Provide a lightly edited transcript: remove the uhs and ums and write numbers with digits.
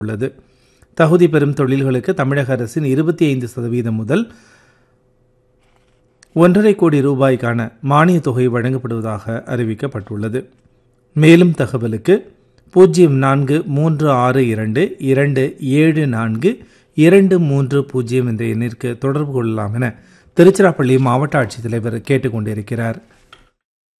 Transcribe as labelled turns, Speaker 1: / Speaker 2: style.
Speaker 1: உள்ளது. தகுதி பெறும் தொழில்களுக்கு தமிழக அரசின் 25% முதல் 1,50 கோடி ரூபாய்க்கான மானியத் தொகை வழங்கப்படுவதாக அறிவிக்கப்பட்டுள்ளது. மேலும் தகவலுக்கு 0426274230 என்ற எண்ணிற்கு தொடர்பு கொள்ளலாம் என திருச்சிராப்பள்ளி மாவட்ட ஆட்சித்தலைவர் கேட்டுக் கொண்டிருக்கிறார்.